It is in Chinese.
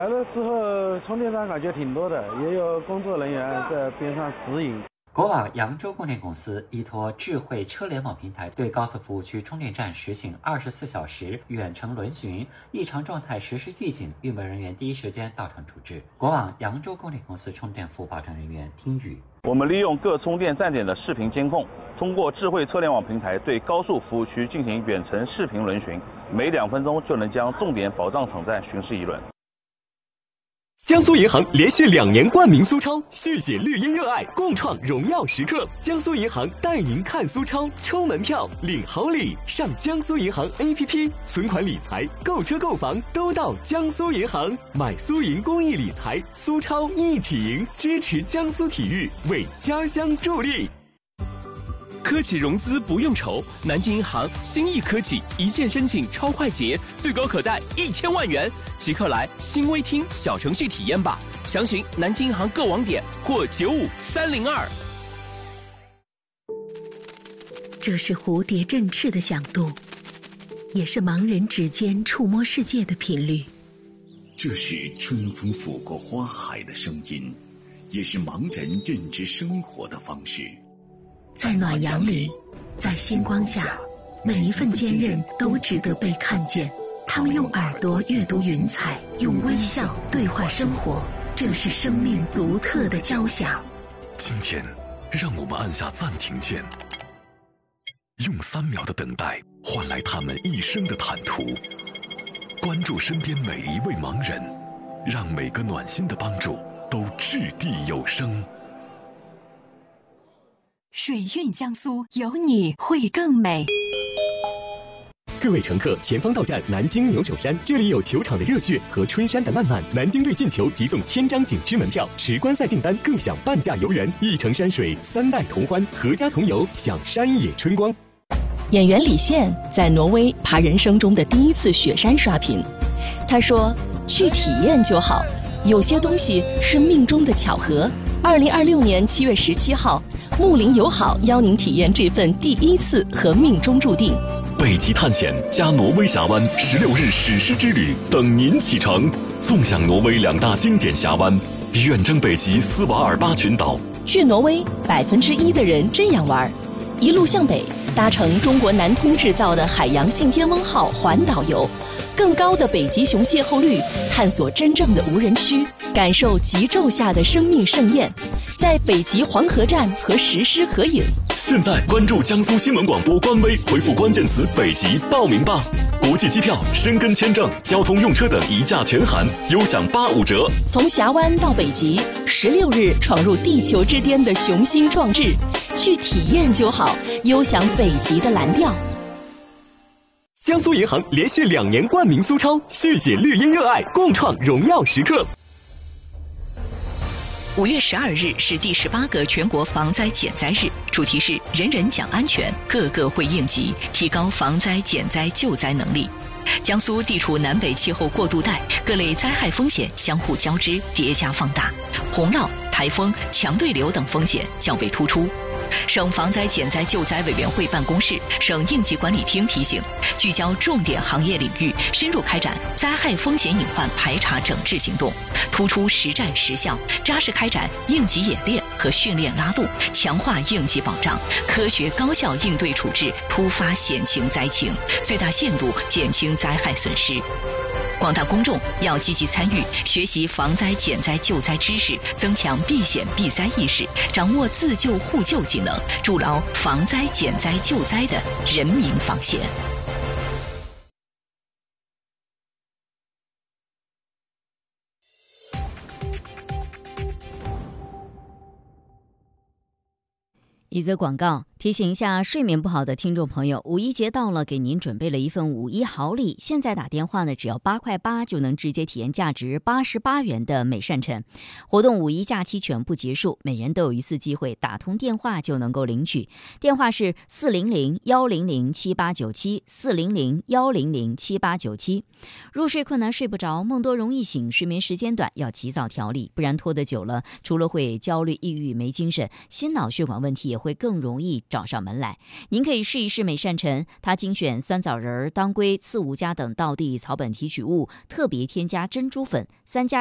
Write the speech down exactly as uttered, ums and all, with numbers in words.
来了之后，充电站感觉挺多的，也有工作人员在边上指引。 国网扬州供电公司依托智慧车联网平台，对高速服务区充电站实行二十四小时远程轮巡，异常状态实时预警，运维人员第一时间到场处置。国网扬州供电公司充电服务保障人员丁宇： 我们利用各充电站点的视频监控，通过智慧车联网平台对高速服务区进行远程视频轮巡，每两分钟就能将重点保障场站巡视一轮。 江苏银行连续两年冠名苏超，续写绿茵热爱，共创荣耀时刻。江苏银行带您看苏超，抽门票领好礼，上江苏银行 A P P， 存款理财、购车购房都到江苏银行，买苏银公益理财，苏超一起赢，支持江苏体育，为家乡助力。科企融资不用愁，南京银行新亿科技一键申请超快捷，最高可贷一千万元，即刻来新微厅小程序体验吧。详询南京银行各网点或九五三零二。 这是蝴蝶振翅的响度，也是盲人指尖触摸世界的频率。 这是春风拂过花海的声音，也是盲人认知生活的方式。 在暖阳里，在星光下，每一份坚韧都值得被看见。他们用耳朵阅读云彩，用微笑对话生活，这是生命独特的交响。 今天，让我们按下暂停键，用三秒的等待换来他们一生的坦途。关注身边每一位盲人，让每个暖心的帮助都掷地有声。 水韵江苏，有你会更美。 各位乘客，前方到站南京牛首山，这里有球场的热血和春山的烂漫。南京队进球即送千张景区门票，持观赛订单更享半价游园。一城山水，三代同欢，阖家同游，享山野春光。 演员李现在挪威爬人生中的第一次雪山刷屏，他说：“去体验就好，有些东西是命中的巧合。”二零二六年七月十七号。睦邻友好邀您体验这份第一次和命中注定。 北极探险加挪威峡湾十六日史诗之旅等您启程，纵享挪威两大经典峡湾，远征北极斯瓦尔巴群岛。 去挪威，百分之一的人这样玩：一路向北，搭乘中国南通制造的海洋信天翁号环岛游，更高的北极熊邂逅率，探索真正的无人区，感受极昼下的生命盛宴。在北极黄河站和石狮合影。 现在关注江苏新闻广播官微，回复关键词北极报名吧。国际机票、申根签证、交通用车等一价全含，优享八五折。 从峡湾到北极，十六日闯入地球之巅的雄心壮志，去体验就好，优享北极的蓝调。 江苏银行连续两年冠名苏超，续写绿茵热爱，共创荣耀时刻。 五月十二日是第十八个全国防灾减灾日，主题是人人讲安全，个个会应急，提高防灾减灾救灾能力。江苏地处南北气候过渡带，各类灾害风险相互交织叠加放大，洪涝、台风、强对流等风险较为突出。省防灾减灾救灾委员会办公室、省应急管理厅提醒，聚焦重点行业领域，深入开展灾害风险隐患排查整治行动，突出实战实效，扎实开展应急演练和训练拉动，强化应急保障，科学高效应对处置突发险情灾情，最大限度减轻灾害损失。广大公众要积极参与，学习防灾减灾救灾知识，增强避险避灾意识，掌握自救互救技能，筑牢防灾减灾救灾的人民防线。 一则广告提醒一下睡眠不好的听众朋友，五一节到了，给您准备了一份五一好礼。现在打电话呢，只要八块八就能直接体验价值八十八元的美善辰。活动五一假期全部结束，每人都有一次机会打通电话就能够领取。电话是四零零幺零零七八九七四零零幺零零七八九七。入睡困难睡不着，梦多容易醒，睡眠时间短，要及早调理，不然拖得久了，除了会焦虑、抑郁、没精神，心脑血管问题也会更容易找上门来。您可以试一试美善辰，它精选酸枣仁、当归、刺五加等道地草本提取物，特别添加珍珠粉、三加